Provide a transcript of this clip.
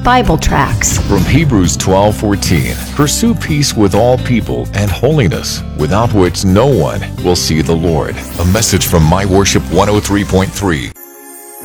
Bible tracts. From Hebrews 12:14, pursue peace with all people and holiness, without which no one will see the Lord. A message from My Worship 103.3.